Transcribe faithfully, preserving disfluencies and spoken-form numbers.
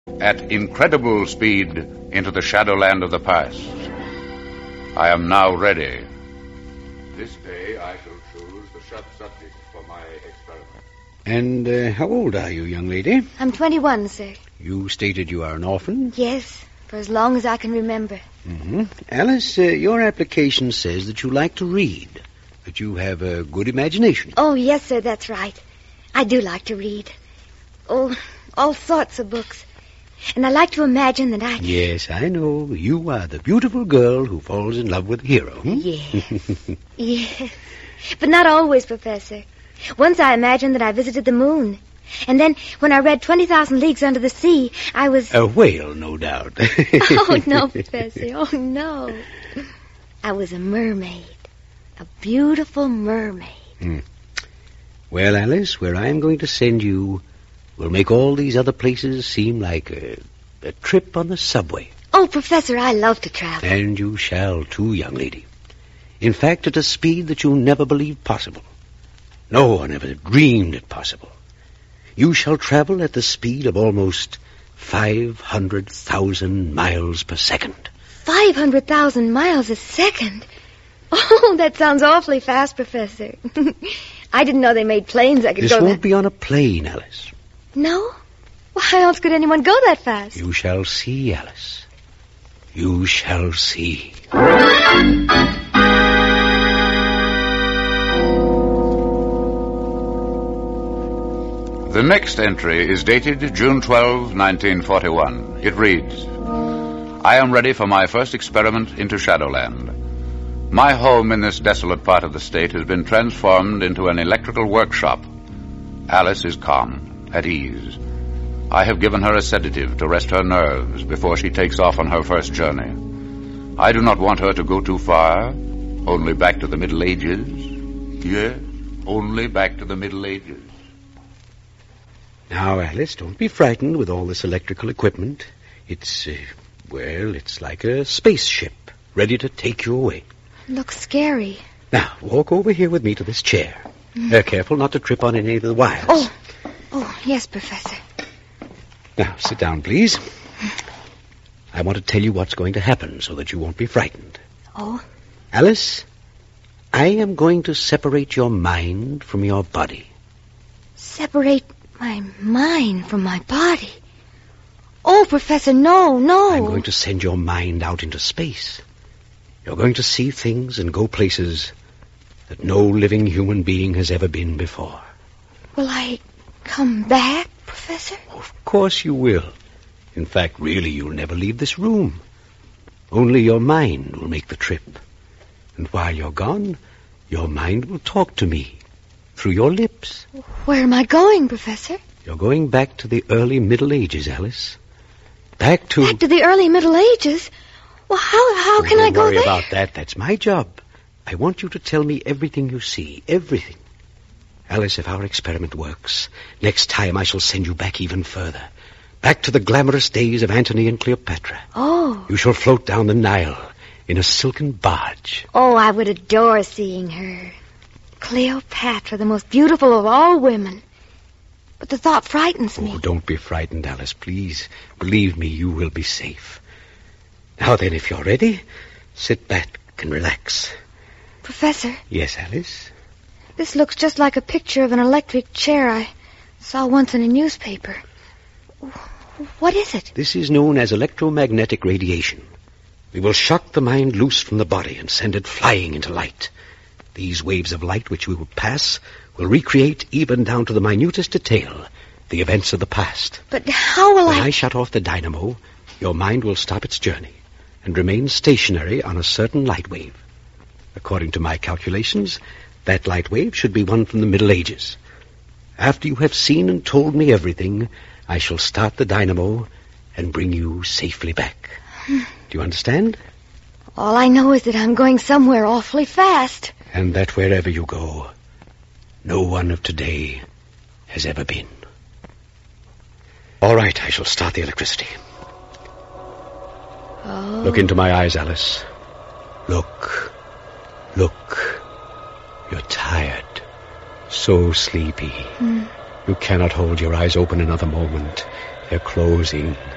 at incredible speed into the shadowland of the past. I am now ready. This day I shall choose the shut subject for my experiment. And uh, how old are you, young lady? I'm twenty-one, sir. You stated you are an orphan? Yes, for as long as I can remember. Mm-hmm. Alice, uh, your application says that you like to read, that you have a good imagination. Oh, yes, sir, that's right. I do like to read. Oh, all sorts of books. And I like to imagine that I... Yes, I know. You are the beautiful girl who falls in love with the hero. Hmm? Yes. Yes. But not always, Professor. Once I imagined that I visited the moon. And then, when I read twenty thousand Leagues Under the Sea, I was... A whale, no doubt. Oh, no, Professor. Oh, no. I was a mermaid. A beautiful mermaid. Hmm. Well, Alice, where I am going to send you will make all these other places seem like a, a trip on the subway. Oh, Professor, I love to travel. And you shall, too, young lady. In fact, at a speed that you never believed possible. No one ever dreamed it possible. You shall travel at the speed of almost five hundred thousand miles per second. five hundred thousand miles a second? Oh, that sounds awfully fast, Professor. I didn't know they made planes that could this go that... This won't be on a plane, Alice. No? Well, how else could anyone go that fast? You shall see, Alice. You shall see. The next entry is dated June twelfth, nineteen forty-one. It reads, I am ready for my first experiment into Shadowland. My home in this desolate part of the state has been transformed into an electrical workshop. Alice is calm, at ease. I have given her a sedative to rest her nerves before she takes off on her first journey. I do not want her to go too far, only back to the Middle Ages. Yes, only back to the Middle Ages. Now, Alice, don't be frightened with all this electrical equipment. It's, uh, well, it's like a spaceship, ready to take you away. It looks scary. Now, walk over here with me to this chair. Mm. Uh, careful not to trip on any of the wires. Oh, oh, yes, Professor. Now, sit down, please. I want to tell you what's going to happen so that you won't be frightened. Oh? Alice, I am going to separate your mind from your body. Separate my mind from my body? Oh, Professor, no, no. I'm going to send your mind out into space. You're going to see things and go places that no living human being has ever been before. Will I come back, Professor? Of course you will. In fact, really, you'll never leave this room. Only your mind will make the trip. And while you're gone, your mind will talk to me through your lips. Where am I going, Professor? You're going back to the early Middle Ages, Alice. Back to... Back to the early Middle Ages? Well, how, how can oh, I go there? Don't worry there? about that. That's my job. I want you to tell me everything you see. Everything. Alice, if our experiment works, next time I shall send you back even further. Back to the glamorous days of Antony and Cleopatra. Oh. You shall float down the Nile in a silken barge. Oh, I would adore seeing her. Cleopatra, the most beautiful of all women. But the thought frightens me. Oh, don't be frightened, Alice, please. Believe me, you will be safe. Now then, if you're ready, sit back and relax. Professor? Yes, Alice? This looks just like a picture of an electric chair I saw once in a newspaper. What is it? This is known as electromagnetic radiation. We will shock the mind loose from the body and send it flying into light. These waves of light which we will pass will recreate, even down to the minutest detail, the events of the past. But how will when I... When I shut off the dynamo, your mind will stop its journey and remain stationary on a certain light wave. According to my calculations, that light wave should be one from the Middle Ages. After you have seen and told me everything, I shall start the dynamo and bring you safely back. Do you understand? All I know is that I'm going somewhere awfully fast. And that wherever you go, no one of today has ever been. All right, I shall start the electricity. Oh. Look into my eyes, Alice. Look. Look. You're tired. So sleepy. Mm. You cannot hold your eyes open another moment. They're closing.